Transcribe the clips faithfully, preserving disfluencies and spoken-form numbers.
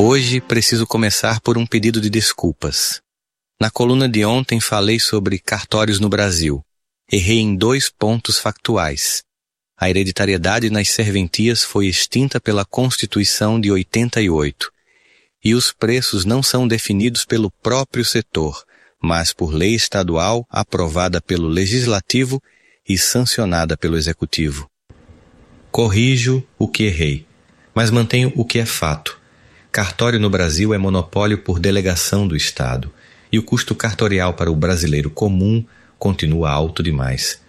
Hoje preciso começar por um pedido de desculpas. Na coluna de ontem falei sobre cartórios no Brasil. Errei em dois pontos factuais. A hereditariedade nas serventias foi extinta pela Constituição de oitenta e oito. E os preços não são definidos pelo próprio setor, mas por lei estadual aprovada pelo Legislativo e sancionada pelo Executivo. Corrijo o que errei, mas mantenho o que é fato. Cartório no Brasil é monopólio por delegação do Estado, e o custo cartorial para o brasileiro comum continua alto demais.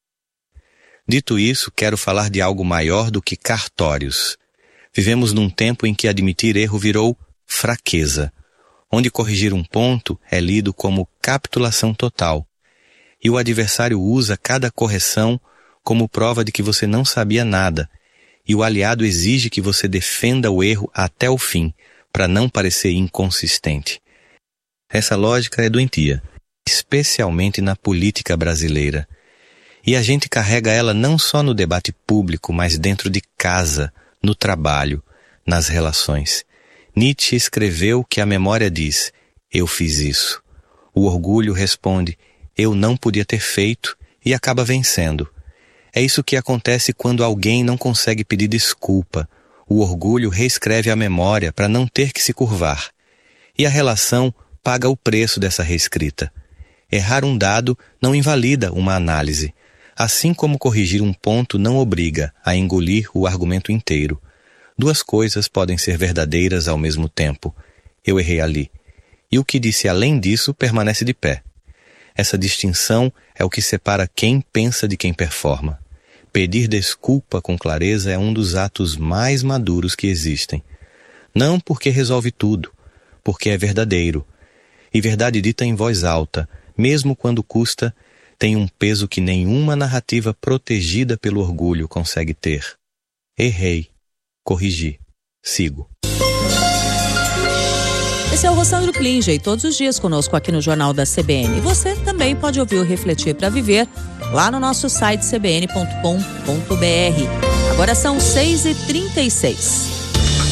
Dito isso, quero falar de algo maior do que cartórios. Vivemos num tempo em que admitir erro virou fraqueza, onde corrigir um ponto é lido como capitulação total, e o adversário usa cada correção como prova de que você não sabia nada, e o aliado exige que você defenda o erro até o fim, para não parecer inconsistente. Essa lógica é doentia, especialmente na política brasileira. E a gente carrega ela não só no debate público, mas dentro de casa, no trabalho, nas relações. Nietzsche escreveu que a memória diz, eu fiz isso. O orgulho responde, eu não podia ter feito, e acaba vencendo. É isso que acontece quando alguém não consegue pedir desculpa. O orgulho reescreve a memória para não ter que se curvar. E a relação paga o preço dessa reescrita. Errar um dado não invalida uma análise, assim como corrigir um ponto não obriga a engolir o argumento inteiro. Duas coisas podem ser verdadeiras ao mesmo tempo. Eu errei ali. E o que disse além disso permanece de pé. Essa distinção é o que separa quem pensa de quem performa. Pedir desculpa com clareza é um dos atos mais maduros que existem. Não porque resolve tudo, porque é verdadeiro. E verdade dita em voz alta, mesmo quando custa, tem um peso que nenhuma narrativa protegida pelo orgulho consegue ter. Errei. Corrigi. Sigo. Esse é o Rossandro Klinger, todos os dias conosco aqui no Jornal da C B N. E você também pode ouvir o Refletir para Viver lá no nosso site c b n ponto com ponto b r. Agora são seis e trinta e seis.